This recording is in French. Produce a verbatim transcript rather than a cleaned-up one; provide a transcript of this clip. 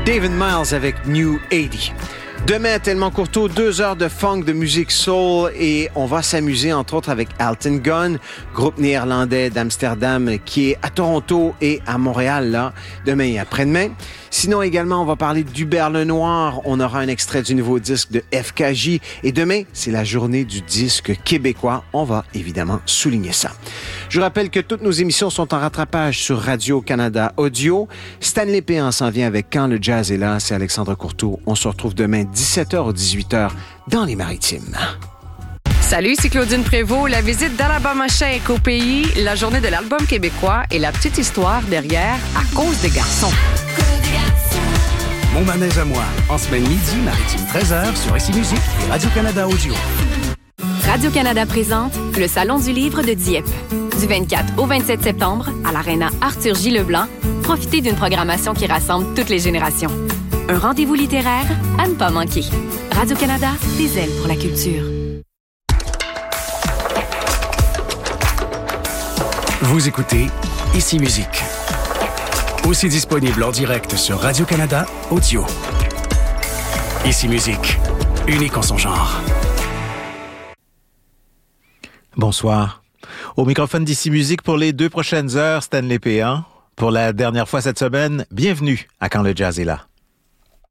David Miles avec New eighty. Demain, Tellement Courteau, deux heures de funk, de musique soul et on va s'amuser entre autres avec Alton Gunn, groupe néerlandais d'Amsterdam qui est à Toronto et à Montréal là, demain et après-demain. Sinon également, on va parler d'Hubert Lenoir, on aura un extrait du nouveau disque de F K J et demain, c'est la journée du disque québécois. On va évidemment souligner ça. Je rappelle que toutes nos émissions sont en rattrapage sur Radio-Canada Audio. Stanley Péan s'en vient avec Quand le jazz est là, c'est Alexandre Courteau. On se retrouve demain dix-sept heures ou dix-huit heures dans les Maritimes. Salut, c'est Claudine Prévost. La visite d'Alabama Shake au pays, la journée de l'album québécois et la petite histoire derrière À cause des garçons. Mon manège à moi, en semaine midi, maritime treize heures sur Ici Musique et Radio-Canada Audio. Radio-Canada présente le Salon du livre de Dieppe. Du vingt-quatre au vingt-sept septembre, à l'Arena Arthur J. Leblanc, profitez d'une programmation qui rassemble toutes les générations. Un rendez-vous littéraire à ne pas manquer. Radio-Canada, des ailes pour la culture. Vous écoutez Ici Musique. Aussi disponible en direct sur Radio-Canada Audio. Ici Musique, unique en son genre. Bonsoir. Au microphone d'Ici Musique pour les deux prochaines heures, Stanley Péan. Pour la dernière fois cette semaine, bienvenue à Quand le jazz est là.